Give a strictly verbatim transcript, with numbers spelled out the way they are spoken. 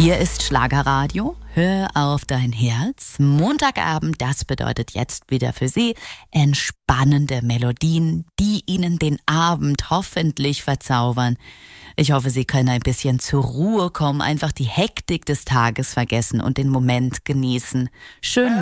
Hier ist Schlagerradio. Hör auf dein Herz. Montagabend, das bedeutet jetzt wieder für Sie entspannende Melodien, die Ihnen den Abend hoffentlich verzaubern. Ich hoffe, Sie können ein bisschen zur Ruhe kommen, einfach die Hektik des Tages vergessen und den Moment genießen. Schön